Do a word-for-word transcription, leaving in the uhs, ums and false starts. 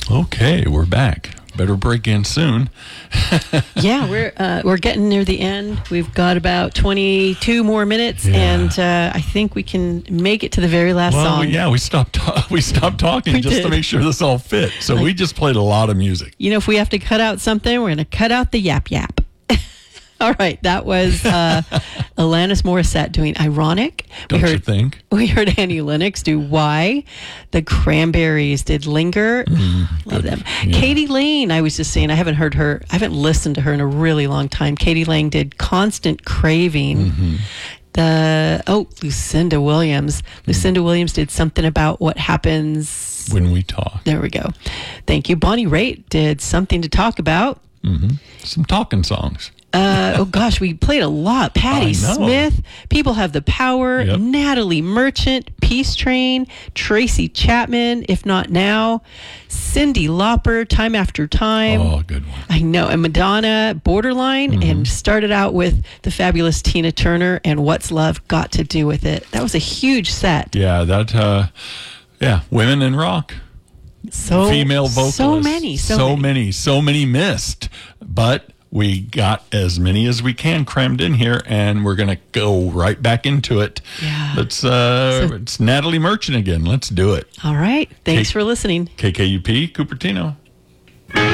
Okay, we're back. Better break in soon. Yeah, we're uh, we're getting near the end. We've got about twenty-two more minutes, Yeah. and uh, I think we can make it to the very last Well, song. yeah, we stopped ta- we stopped talking We just to did. make sure this all fit. So Like- we just played a lot of music. You know, if we have to cut out something, we're going to cut out the yap yap. All right, that was uh, Alanis Morissette doing Ironic. Don't we you heard, think? We heard Annie Lennox do Why. The Cranberries did Linger. Love good. them. Yeah. Katie Lane, I was just saying, I haven't heard her, I haven't listened to her in a really long time. Katie Lane did Constant Craving. Mm-hmm. The, oh, Lucinda Williams. Lucinda Williams did Something About What Happens. When we talk. There we go. Thank you. Bonnie Raitt did Something to Talk About. Some talking songs. Uh, oh gosh, we played a lot. Patti I know. Smith, People Have the Power, Yep. Natalie Merchant, Peace Train, Tracy Chapman, If Not Now, Cyndi Lauper, Time After Time. Oh, good one. I know, and Madonna, Borderline, Mm-hmm. and started out with the fabulous Tina Turner and What's Love Got to Do with It. That was a huge set. Yeah, that, uh, yeah, women in rock. So Female vocalists. So many, so, so many. many, so many missed. But we got as many as we can crammed in here, and we're going to go right back into it. Yeah. Let's, uh, So- it's Natalie Merchant again. Let's do it. All right. Thanks Kate- for listening. K K U P, Cupertino.